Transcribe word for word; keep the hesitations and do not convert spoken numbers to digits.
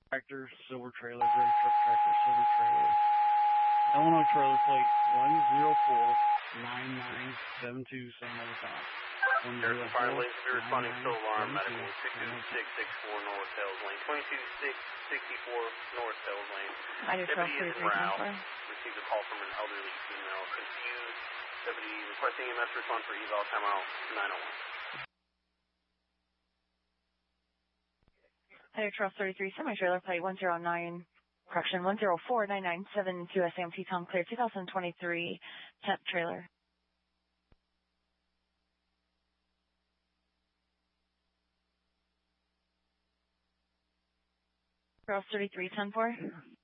Tractor, silver trailer, gray truck tractor, silver trailer. Illinois trailer plate one zero four nine nine seven two, same over time. one zero four nine nine seven two, same over six six four North Hills Lane, twenty-two six sixty-four North Hills Lane. Deputy is en route. Received a call from an elderly female. Confused. Deputy requesting E M S response for eval timeout nine oh one. Higher Trail thirty-three, semi-trailer plate one zero nine, correction, one zero four nine nine seven two, S A M T Tom Clear, two thousand twenty-three, temp trailer. Trail thirty-three, ten four.